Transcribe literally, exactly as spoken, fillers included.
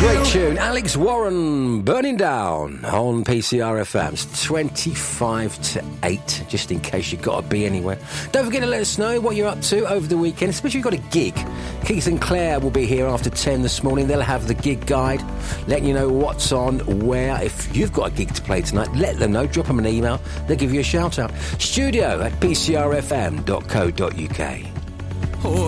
Great tune. Alex Warren, Burning Down on P C R F M. It's twenty-five to eight, just in case you've got to be anywhere. Don't forget to let us know what you're up to over the weekend, especially if you've got a gig. Keith and Claire will be here after ten this morning. They'll have the gig guide, letting you know what's on, where. If you've got a gig to play tonight, let them know. Drop them an email. They'll give you a shout out. Studio at p c r f m dot co dot u k.